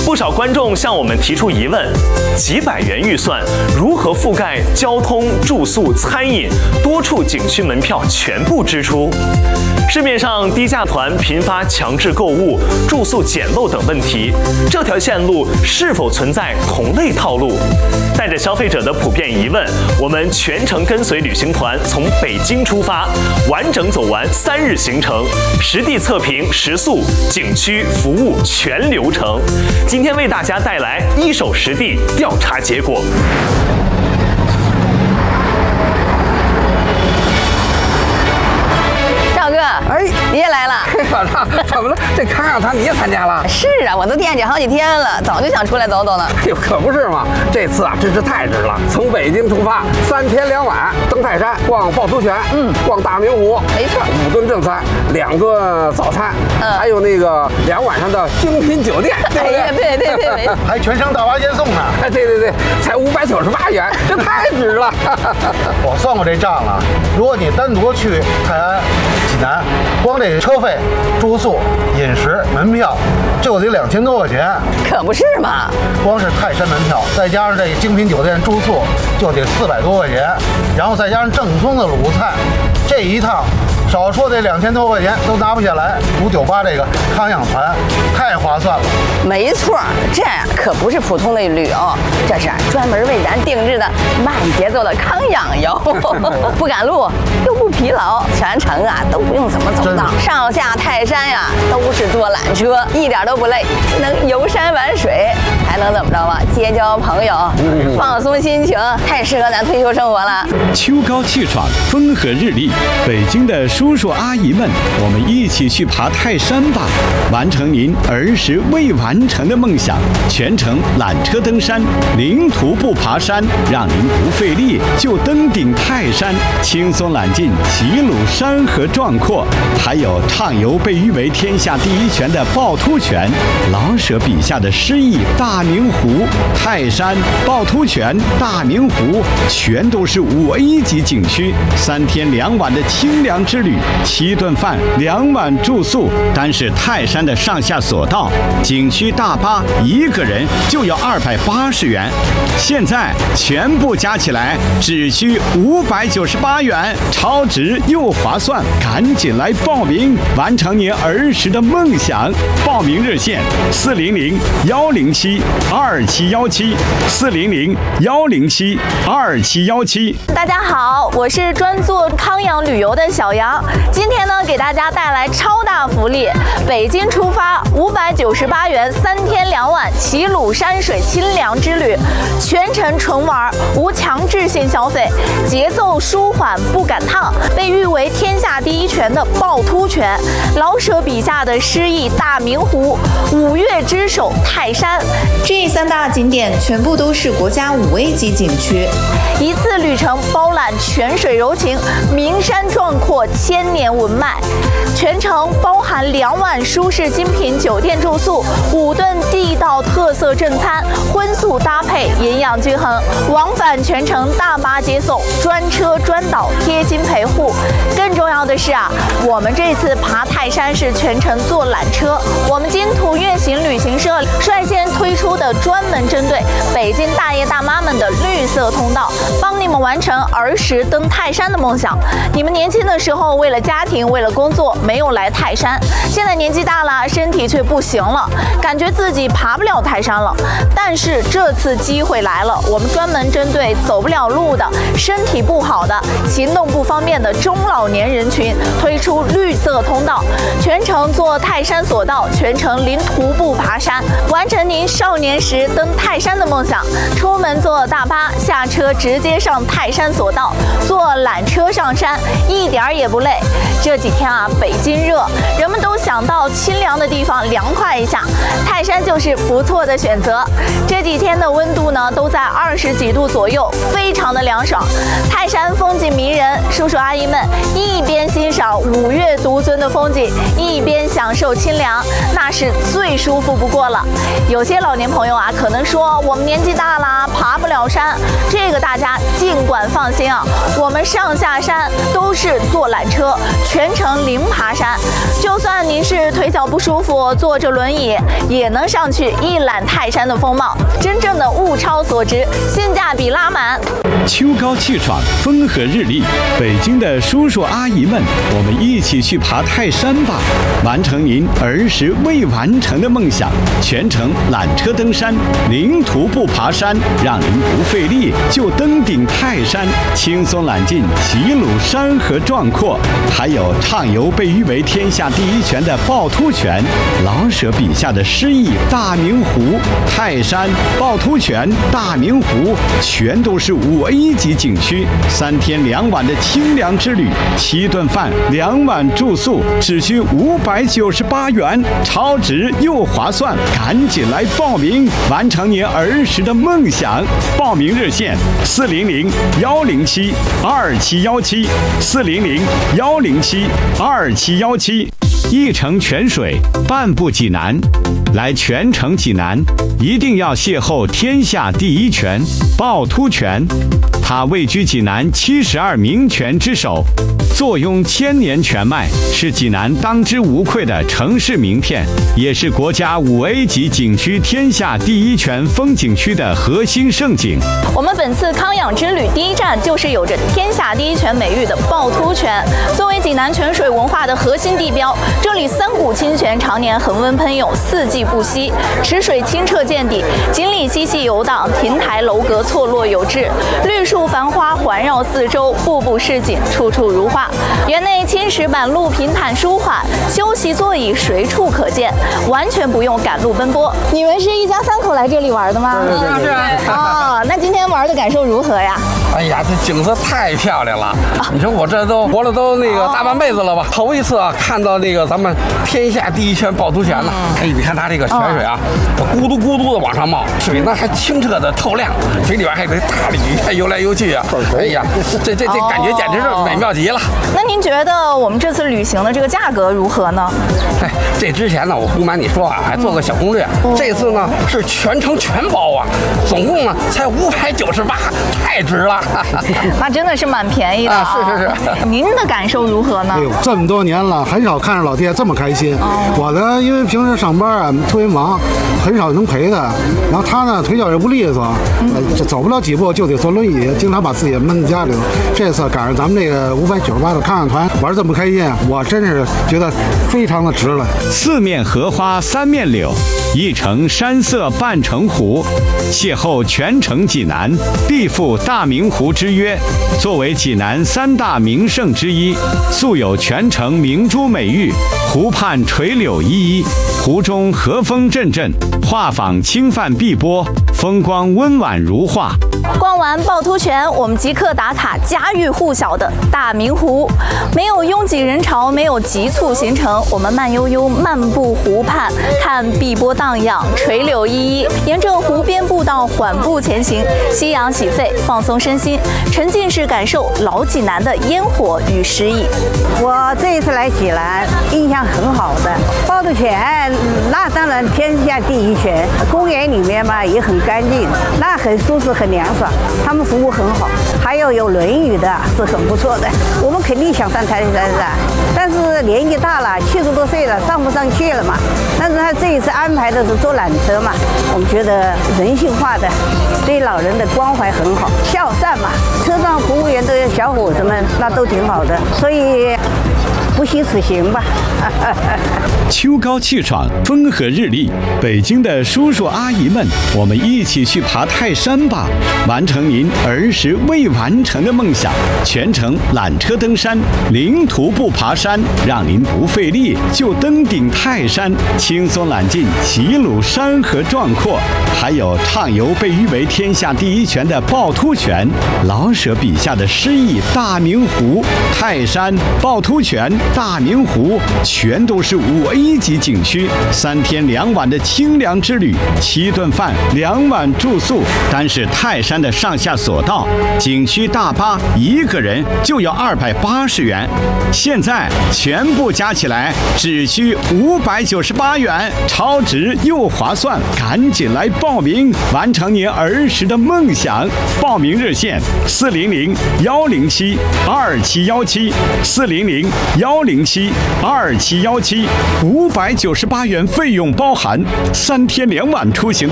不少观众向我们提出疑问：几百元预算如何覆盖交通、住宿、餐饮、多处景区门票全部支出？市面上低价团频发强制购物、住宿简陋等问题，这条线路是否存在同类套路？带着消费者的普遍疑问，我们全程跟随旅行团从北京出发，完整走完3日行程，实地测评食宿、景区、服务全流程。今天为大家带来一手实地调查结果。 赵哥，你也来了？ 怎么了？这康养团你也参加了？ 是啊，我都惦记好几天了，早就想出来走走呢。 哎呦，可不是嘛！这次啊，真是太值了。从北京出发，3天2晚，登泰山，逛趵突泉，逛大明湖， 没错 ，5顿正餐，2顿早餐，还有那个2晚上的精品酒店，对不对？ 哎呀，对， 还全程大巴接送呢。 哎，对，才598元，这太值了。 我算过这账了，如果你单独去泰安、济南，光这车费、住宿、饮食、门票就得2000多块钱， 可不是嘛。 光是泰山门票，再加上这精品酒店住宿，就得400多块钱，然后再加上正宗的鲁菜，这一趟少说得2000多块钱都拿不下来。读酒吧这个康养团太划算了。 没错，这可不是普通的旅游，这是专门为咱定制的慢节奏的康养游，不赶路又不疲劳，全程啊都不用怎么走道，上下泰山呀都是坐缆车，一点都不累，能游山玩水，还能怎么着吧？结交朋友，放松心情，太适合咱退休生活了。 秋高气爽，风和日丽，北京的叔叔阿姨们，我们一起去爬泰山吧，完成您儿时未完成的梦想。全程缆车登山，零徒步爬山，让您不费力就登顶泰山，轻松揽尽齐鲁山河壮阔。还有畅游被誉为天下第1泉的趵突泉，老舍笔下的诗意大明湖、泰山、趵突泉、大明湖，全都是5A 级景区。3天2晚的清凉之旅，7顿饭2晚住宿，单是泰山的上下索道，景区大巴1个人就要280元，现在全部加起来只需598元，超值又划算，赶紧来报名，完成您儿时的梦想。报名热线400-107-2717，400-107-2717。 大家好，我是专做康养旅游的小杨，今天呢给大家带来超大福利，北京出发598元3天2晚齐鲁山水清凉之旅，全程纯玩，无强制性消费，节奏舒缓不赶趟，被誉为天下第1泉的趵突泉，老舍笔下的诗意大明湖，5岳之首泰山， 这3大景点全部都是国家5A 级景区， 一次旅程包揽泉水柔情、名山壮阔、千年文脉，全程包含2晚舒适精品酒店住宿，5顿地道特色正餐，荤素搭配，营养均衡，往返全程大巴接送，专车专导，贴心陪护。更重要的是啊，我们这次爬泰山是全程坐缆车，我们金途悦行旅行社率先推出的专门针对北京大爷大妈们的绿色通道，帮你们完成儿时登泰山的梦想。你们年轻的时候为了家庭为了工作没有来泰山，现在年纪大了，身体却不行了，感觉自己爬不了泰山了。但是这次机会来了，我们专门针对走不了路的、身体不好的、行动不方便的中老年人群，推出绿色通道，全程坐泰山索道，全程零徒步爬山，完成您少年时登泰山的梦想。出门坐大巴，下车直接上泰山索道，坐缆车上山，一点儿也不累。这几天啊，北京热，人们都想到清凉的地方凉快一下，泰山就是不错的选择。这几天的温度呢，都在20几度左右，非常的凉爽。泰山风景迷人，叔叔阿姨们一边欣赏5岳独尊的风景，一边享受清凉，那是最舒服不过了。有些老年朋友朋友啊，可能说我们年纪大了，爬不了山。这个大家尽管放心啊，我们上下山都是坐缆车，全程零爬山。就算您是腿脚不舒服，坐着轮椅也能上去一览泰山的风貌，真正的物超所值，性价比拉满。 秋高气爽，风和日丽，北京的叔叔阿姨们，我们一起去爬泰山吧，完成您儿时未完成的梦想。全程缆车登山，零徒步爬山，让您不费力就登顶泰山，轻松揽尽齐鲁山河壮阔。还有畅游被誉为天下第一泉的趵突泉，老舍笔下的诗意大明湖、泰山、趵突泉、大明湖，全都是5A 级景区。3天2晚的清凉之旅，7顿饭2晚住宿，只需598元，超值又划算，赶紧来报名，完成您儿时的梦想。报名热线400-107-2717，400-107-2717，一程泉水，半步济南。来全程济南，一定要邂逅天下第一泉趵突泉，它位居济南72名泉之首，坐拥千年泉脉，是济南当之无愧的城市名片，也是国家5A 级景区天下第一泉风景区的核心胜景。 我们本次康养之旅第一站就是有着天下第一泉美誉的趵突泉。作为济南泉水文化的核心地标，这里3股清泉常年恒温喷涌，4季不息，池水清澈见底，锦鲤嬉戏游荡，亭台楼阁错落有致，绿树繁花环绕四周，步步是景，处处如画。园内青石板路平坦舒缓，休息座椅随处可见，完全不用赶路奔波。你们是一家3口来这里玩的吗？ 是啊。 哦，那今天玩的感受如何呀？ 哎呀，这景色太漂亮了！你说我这都活了都大半辈子了吧，头一次啊看到咱们天下第一泉趵突泉了。哎，你看它这个泉水啊，咕嘟咕嘟的往上冒，水呢还清澈的透亮，水里边还有大鲤鱼游来游去啊。哎呀，这感觉简直是美妙极了。 那您觉得我们这次旅行的这个价格如何呢？ 哎，这之前呢，我不瞒你说啊，还做个小攻略。这次呢是全程全包啊，总共呢才598，太值了。 那真的是蛮便宜的啊！ 是。 您的感受如何呢？ 哎呦，这么多年了，很少看着老爹这么开心。我呢，因为平时上班啊特别忙，很少能陪他。然后他呢腿脚也不利索，走不了几步就得坐轮椅，经常把自己闷在家里头。这次赶上咱们这个598的康养团玩这么开心，我真是觉得非常的值了。 4面荷花3面柳，一城山色半城湖，邂逅全城济南，必赴大明湖之约。作为济南3大名胜之一，素有全城明珠美誉，湖畔垂柳依依，湖中和风阵阵，画舫轻泛碧波，风光温婉如画。 逛完趵突泉，我们即刻打卡家喻户晓的大明湖。没有拥挤人潮，没有急促行程，我们慢悠悠漫步湖畔，看碧波荡漾，垂柳依依，沿着湖边步道缓步前行，夕阳洗肺，放松身心，沉浸式感受老济南的烟火与诗意。 我这一次来济南，印象很好的趵突泉，那当然天下第一泉。公园里面嘛也很干净，那很舒适很凉爽，他们服务很好，还有轮椅的是很不错的。我们肯定想上泰山噻，但是年纪大了，70多岁了，上不上去了嘛。但是他这一次安排的是坐缆车嘛，我们觉得人性化的，对老人的关怀很好，孝善嘛。车上服务员的小伙子们那都挺好的，所以不虚此行吧。 秋高气爽，风和日丽，北京的叔叔阿姨们，我们一起去爬泰山吧，完成您儿时未完成的梦想。全程缆车登山，零徒步爬山，让您不费力就登顶泰山，轻松揽尽齐鲁山河壮阔。还有畅游被誉为天下第一泉的趵突泉，老舍笔下的诗意大明湖、泰山、趵突泉、 大明湖，全都是5A 级景区，3天2晚的清凉之旅，7顿饭2晚住宿。但是泰山的上下索道，景区大巴1个人就要280元，现在全部加起来只需598元，超值又划算，赶紧来报名，完成您儿时的梦想。报名热线400-107-2717，400-107-2717，598元费用包含，3天2晚出行的